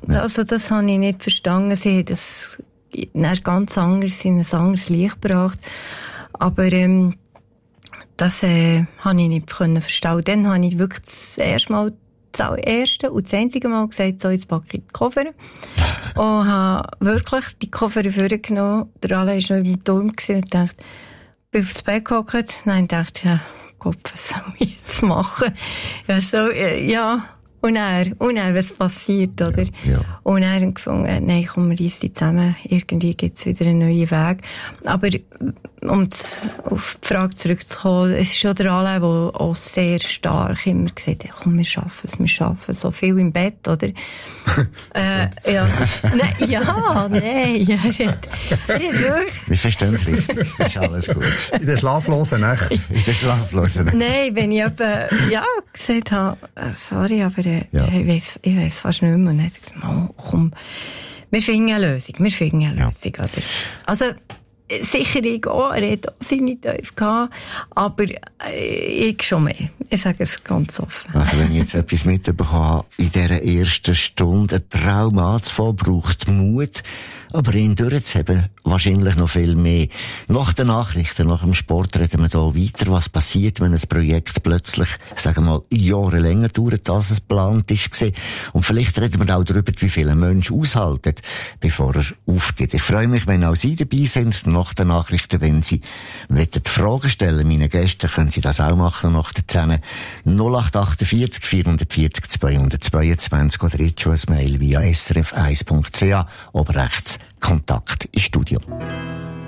Also das habe ich nicht verstanden. Sie hat das ganz anders in ein anderes Licht gebracht. Aber das habe ich nicht verstehen. Dann habe ich wirklich das erste und das einzige Mal gesagt, so, jetzt packe ich die Koffer. Und habe wirklich die Koffer vorgenommen. Der Alain war noch im Turm und dachte, bin aufs Bett gehockt. Nein, dachte, ja, Gott, was soll ich jetzt machen? Ja, so, ja. Und er, was passiert, oder? Ja. Und er hat gefunden, nein, komm, wir reissen die zusammen. Irgendwie gibt's wieder einen neuen Weg. Aber, um auf die Frage zurückzukommen, es ist schon der Alain, der auch sehr stark immer gesagt hat, komm, wir schaffen es. So viel im Bett, oder? Ja. Nein, er hat wirklich... Wir verstehen es richtig. Ist alles gut. In der schlaflosen Nacht. Nein, wenn ich gesagt habe, sorry, aber ich weiss fast nicht mehr. Und dann hat er gesagt, komm, wir finden eine Lösung, oder? Also, sicher ich auch, er hat auch seine Teufel gehabt, aber ich schon mehr. Ich sage es ganz offen. Also, wenn ich jetzt etwas mitbekommen habe, in dieser ersten Stunde ein Traum anzufangen, braucht Mut, aber ihn durchzuheben, wahrscheinlich noch viel mehr. Nach den Nachrichten, nach dem Sport reden wir hier weiter, was passiert, wenn ein Projekt plötzlich, sagen wir mal, Jahre länger dauert, als es geplant war. Und vielleicht reden wir auch darüber, wie viele Menschen aushalten, bevor er aufgeht. Ich freue mich, wenn auch Sie dabei sind, nach den Nachrichten, wenn Sie Fragen stellen meinen Gästen, können Sie das auch machen nach der 10. 0848 440 222 oder jetzt schon ein Mail via srf1.ch, oben rechts Kontakt ins Studio.